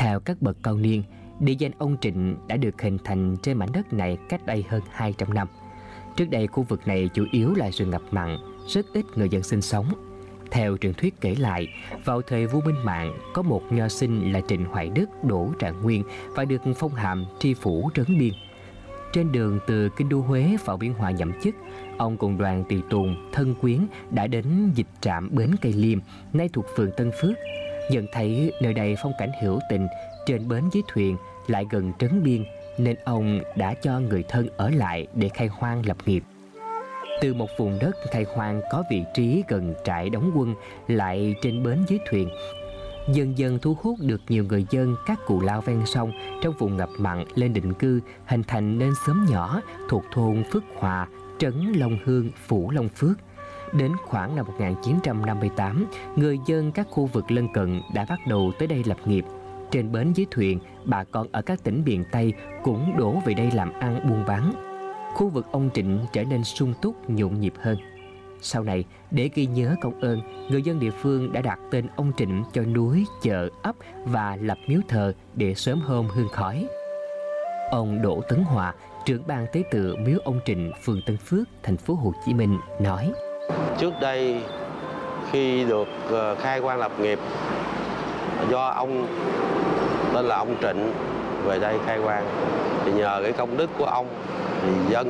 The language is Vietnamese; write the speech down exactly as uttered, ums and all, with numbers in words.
Theo các bậc cao niên, địa danh ông Trịnh đã được hình thành trên mảnh đất này cách đây hơn hai trăm năm. Trước đây khu vực này chủ yếu là rừng ngập mặn, rất ít người dân sinh sống. Theo truyền thuyết kể lại, vào thời vua Minh Mạng, có một nho sinh là Trịnh Hoài Đức đỗ Trạng Nguyên và được phong hàm tri phủ trấn biên. Trên đường từ kinh đô Huế vào Biên Hòa nhậm chức, ông cùng đoàn tùy tùng, thân quyến đã đến dịch trạm bến Cây Liêm, nay thuộc phường Tân Phước. Nhận thấy nơi đây phong cảnh hữu tình, trên bến dưới thuyền, lại gần trấn biên, nên ông đã cho người thân ở lại để khai hoang lập nghiệp. Từ một vùng đất khai hoang có vị trí gần trại đóng quân, lại trên bến dưới thuyền, dần dần thu hút được nhiều người dân các cù lao ven sông trong vùng ngập mặn lên định cư, hình thành nên xóm nhỏ thuộc thôn Phước Hòa, trấn Long Hương, phủ Long Phước. Đến khoảng năm một nghìn chín trăm năm mươi tám, người dân các khu vực lân cận đã bắt đầu tới đây lập nghiệp. Trên bến dưới thuyền, bà con ở các tỉnh miền Tây cũng đổ về đây làm ăn buôn bán. Khu vực ông Trịnh trở nên sung túc, nhộn nhịp hơn. Sau này, để ghi nhớ công ơn, người dân địa phương đã đặt tên ông Trịnh cho núi, chợ, ấp và lập miếu thờ để sớm hôm hương khói. Ông Đỗ Tấn Hòa, trưởng ban tế tự miếu ông Trịnh, phường Tân Phước, thành phố Hồ Chí Minh nói: Trước đây khi được khai quang lập nghiệp do ông tên là ông Trịnh về đây khai quang, thì nhờ cái công đức của ông thì dân